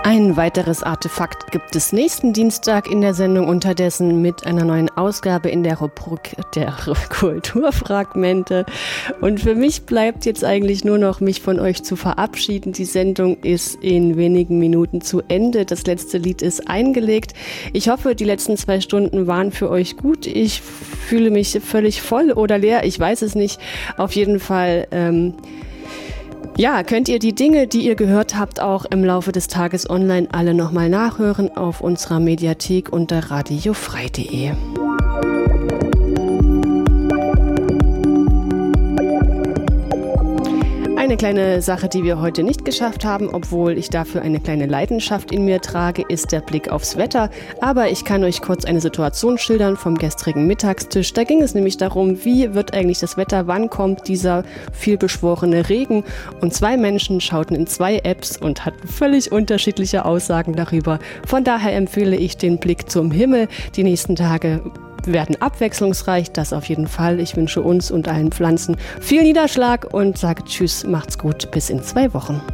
Ein weiteres Artefakt gibt es nächsten Dienstag in der Sendung unterdessen mit einer neuen Ausgabe in der Rubrik der Kulturfragmente. Und für mich bleibt jetzt eigentlich nur noch, mich von euch zu verabschieden. Die Sendung ist in wenigen Minuten zu Ende. Das letzte Lied ist eingelegt. Ich hoffe, die letzten 2 Stunden waren für euch gut. Ich fühle mich völlig voll oder leer. Ich weiß es nicht. Auf jeden Fall könnt ihr die Dinge, die ihr gehört habt, auch im Laufe des Tages online alle nochmal nachhören auf unserer Mediathek unter radiofrei.de. Eine kleine Sache, die wir heute nicht geschafft haben, obwohl ich dafür eine kleine Leidenschaft in mir trage, ist der Blick aufs Wetter. Aber ich kann euch kurz eine Situation schildern vom gestrigen Mittagstisch. Da ging es nämlich darum, wie wird eigentlich das Wetter, wann kommt dieser vielbeschworene Regen. Und 2 Menschen schauten in 2 Apps und hatten völlig unterschiedliche Aussagen darüber. Von daher empfehle ich den Blick zum Himmel. Die nächsten Tage werden abwechslungsreich, das auf jeden Fall. Ich wünsche uns und allen Pflanzen viel Niederschlag und sage Tschüss, macht's gut, bis in 2 Wochen.